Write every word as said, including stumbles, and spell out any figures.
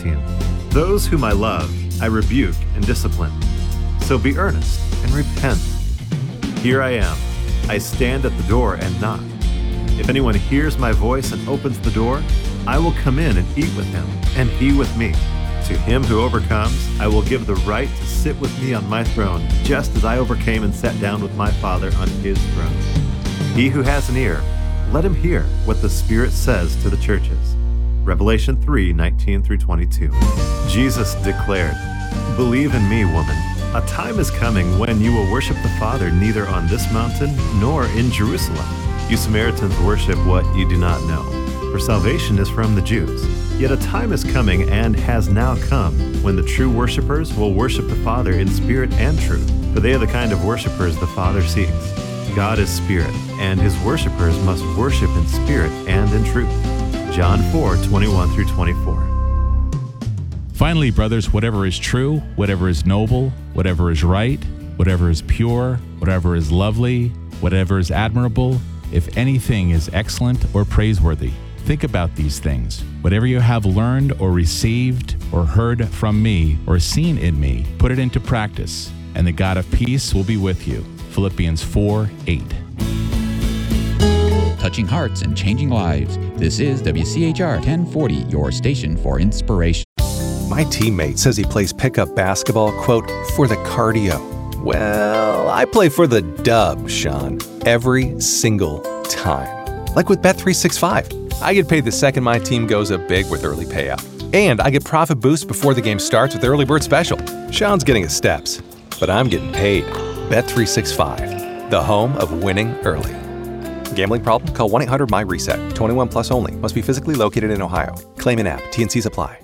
nineteen. Those whom I love, I rebuke and discipline. So be earnest and repent. Here I am. I stand at the door and knock. If anyone hears my voice and opens the door, I will come in and eat with him, and he with me. To him who overcomes, I will give the right to sit with me on my throne, just as I overcame and sat down with my Father on his throne. He who has an ear, let him hear what the Spirit says to the churches. Revelation three, nineteen through twenty-two. Jesus declared, "Believe in me, woman. A time is coming when you will worship the Father neither on this mountain nor in Jerusalem. You Samaritans worship what you do not know, for salvation is from the Jews. Yet a time is coming and has now come when the true worshipers will worship the Father in spirit and truth, for they are the kind of worshipers the Father seeks. God is spirit, and his worshipers must worship in spirit and in truth." John four, twenty-one through twenty-four. Finally, brothers, whatever is true, whatever is noble, whatever is right, whatever is pure, whatever is lovely, whatever is admirable, if anything is excellent or praiseworthy, think about these things. Whatever you have learned or received or heard from me or seen in me, put it into practice, and the God of peace will be with you. Philippians four, eight. Touching hearts and changing lives. This is W C H R ten forty, your station for inspiration. My teammate says he plays pickup basketball, quote, for the cardio. Well, I play for the dub, Sean, every single time. Like with Bet three sixty-five. I get paid the second my team goes up big with early payout. And I get profit boost before the game starts with Early Bird Special. Sean's getting his steps, but I'm getting paid. Bet three sixty-five, the home of winning early. Gambling problem? Call one eight hundred M Y RESET. twenty-one plus only. Must be physically located in Ohio. Claim in app. T and Cs apply.